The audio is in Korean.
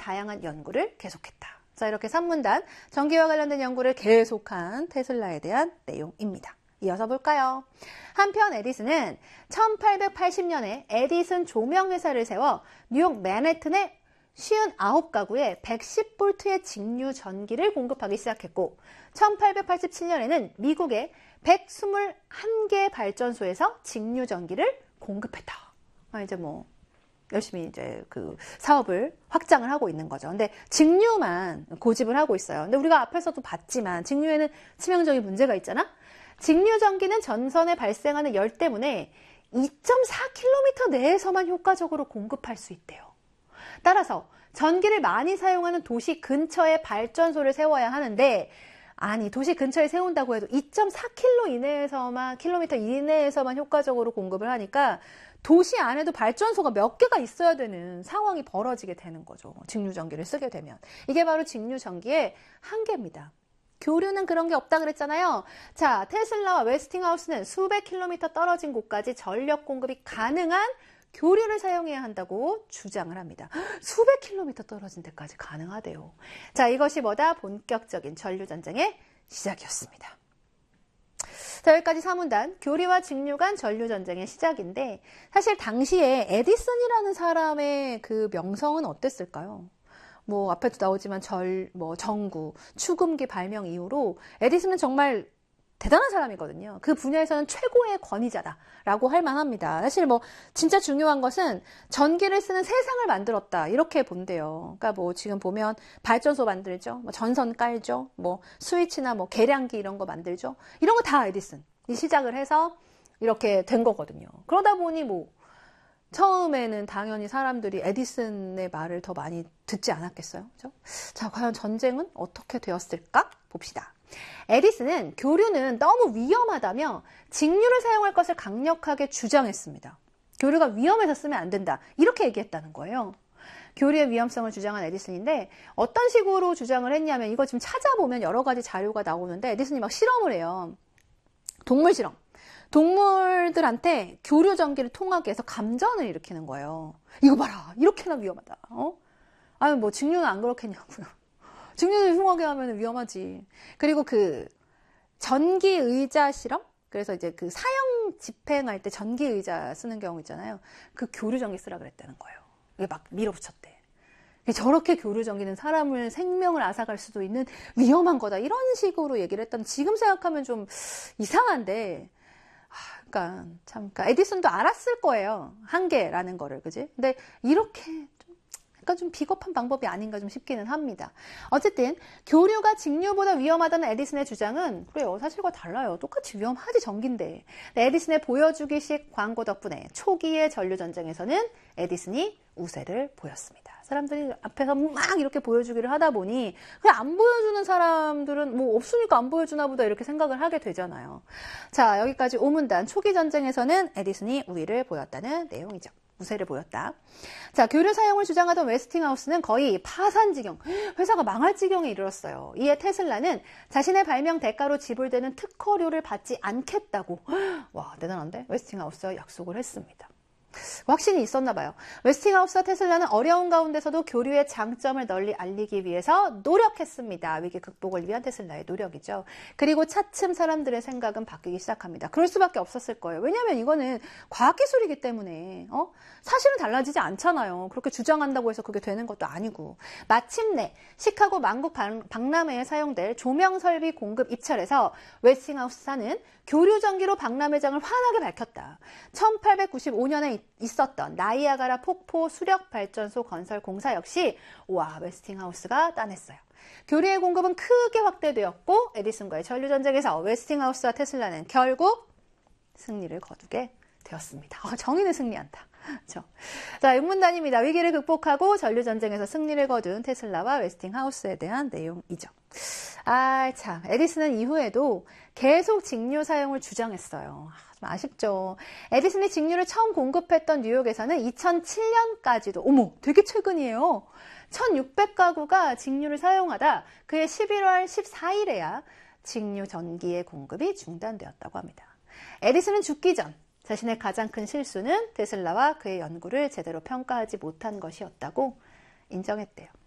다양한 연구를 계속했다. 자, 이렇게 3문단 전기와 관련된 연구를 계속한 테슬라에 대한 내용입니다. 이어서 볼까요? 한편 에디슨은 1880년에 에디슨 조명회사를 세워 뉴욕 맨해튼의 59가구에 110볼트의 직류 전기를 공급하기 시작했고 1887년에는 미국의 121개 발전소에서 직류 전기를 공급했다. 이제 뭐 열심히 이제 그 사업을 확장을 하고 있는 거죠. 근데 직류만 고집을 하고 있어요. 근데 우리가 앞에서도 봤지만 직류에는 치명적인 문제가 있잖아. 직류 전기는 전선에 발생하는 열 때문에 2.4km 내에서만 효과적으로 공급할 수 있대요. 따라서 전기를 많이 사용하는 도시 근처에 발전소를 세워야 하는데 아니 도시 근처에 세운다고 해도 2.4km 이내에서만 효과적으로 공급을 하니까 도시 안에도 발전소가 몇 개가 있어야 되는 상황이 벌어지게 되는 거죠. 직류 전기를 쓰게 되면. 이게 바로 직류 전기의 한계입니다. 교류는 그런 게 없다 그랬잖아요. 자, 테슬라와 웨스팅하우스는 수백 킬로미터 떨어진 곳까지 전력 공급이 가능한 교류를 사용해야 한다고 주장을 합니다. 수백 킬로미터 떨어진 데까지 가능하대요. 자, 이것이 뭐다? 본격적인 전류전쟁의 시작이었습니다. 자, 여기까지 3문단 교류와 직류 간 전류전쟁의 시작인데 사실 당시에 에디슨이라는 사람의 그 명성은 어땠을까요? 뭐 앞에도 나오지만 전구, 축음기 발명 이후로 에디슨은 정말 대단한 사람이거든요. 그 분야에서는 최고의 권위자다라고 할 만합니다. 사실 뭐 진짜 중요한 것은 전기를 쓰는 세상을 만들었다 이렇게 본대요. 그러니까 뭐 지금 보면 발전소 만들죠, 뭐 전선 깔죠, 뭐 스위치나 뭐 계량기 이런 거 만들죠. 이런 거 다 에디슨이 시작을 해서 이렇게 된 거거든요. 그러다 보니 뭐 처음에는 당연히 사람들이 에디슨의 말을 더 많이 듣지 않았겠어요? 그죠? 자, 과연 전쟁은 어떻게 되었을까? 봅시다. 에디슨은 교류는 너무 위험하다며 직류를 사용할 것을 강력하게 주장했습니다. 교류가 위험해서 쓰면 안 된다. 이렇게 얘기했다는 거예요. 교류의 위험성을 주장한 에디슨인데 어떤 식으로 주장을 했냐면 이거 지금 찾아보면 여러 가지 자료가 나오는데 에디슨이 막 실험을 해요. 동물 실험. 동물들한테 교류 전기를 통하게 해서 감전을 일으키는 거예요. 이거 봐라. 이렇게나 위험하다. 아니 뭐 직류는 안 그렇겠냐고요. 직류를 통하게 하면 위험하지. 그리고 그 전기 의자 실험? 그래서 이제 그 사형 집행할 때 전기 의자 쓰는 경우 있잖아요. 그 교류 전기 쓰라 그랬다는 거예요. 이게 막 밀어붙였대. 저렇게 교류 전기는 사람을 생명을 앗아갈 수도 있는 위험한 거다. 이런 식으로 얘기를 했다면 지금 생각하면 좀 이상한데 그러니까 참 그러니까 에디슨도 알았을 거예요. 한계라는 거를. 그지? 근데 이렇게 좀 비겁한 방법이 아닌가 좀 싶기는 합니다. 어쨌든 교류가 직류보다 위험하다는 에디슨의 주장은 그래요. 사실과 달라요. 똑같이 위험하지 전기인데. 에디슨의 보여주기식 광고 덕분에 초기의 전류전쟁에서는 에디슨이 우세를 보였습니다. 사람들이 앞에서 막 이렇게 보여주기를 하다 보니 그냥 안 보여주는 사람들은 뭐 없으니까 안 보여주나 보다 이렇게 생각을 하게 되잖아요. 자, 여기까지 5문단 초기 전쟁에서는 에디슨이 우위를 보였다는 내용이죠. 우세를 보였다. 자, 교류 사용을 주장하던 웨스팅하우스는 거의 파산 지경, 회사가 망할 지경에 이르렀어요. 이에 테슬라는 자신의 발명 대가로 지불되는 특허료를 받지 않겠다고, 와, 대단한데? 웨스팅하우스와 약속을 했습니다. 확신이 있었나 봐요. 웨스팅하우스와 테슬라는 어려운 가운데서도 교류의 장점을 널리 알리기 위해서 노력했습니다. 위기 극복을 위한 테슬라의 노력이죠. 그리고 차츰 사람들의 생각은 바뀌기 시작합니다. 그럴 수밖에 없었을 거예요. 왜냐하면 이거는 과학기술이기 때문에 사실은 달라지지 않잖아요. 그렇게 주장한다고 해서 그게 되는 것도 아니고. 마침내 시카고 만국 박람회에 사용될 조명 설비 공급 입찰에서 웨스팅하우스사는 교류 전기로 박람회장을 환하게 밝혔다. 1895년에 있었던 나이아가라 폭포 수력 발전소 건설 공사 역시 웨스팅하우스가 따냈어요. 교류의 공급은 크게 확대되었고 에디슨과의 전류전쟁에서 웨스팅하우스와 테슬라는 결국 승리를 거두게 되었습니다. 정의는 승리한다. 그렇죠? 자, 6문단입니다. 위기를 극복하고 전류전쟁에서 승리를 거둔 테슬라와 웨스팅하우스에 대한 내용이죠. 참, 에디슨은 이후에도 계속 직류 사용을 주장했어요. 좀 아쉽죠. 에디슨이 직류를 처음 공급했던 뉴욕에서는 2007년까지도, 되게 최근이에요. 1600가구가 직류를 사용하다 그해 11월 14일에야 직류 전기의 공급이 중단되었다고 합니다. 에디슨은 죽기 전 자신의 가장 큰 실수는 테슬라와 그의 연구를 제대로 평가하지 못한 것이었다고 인정했대요.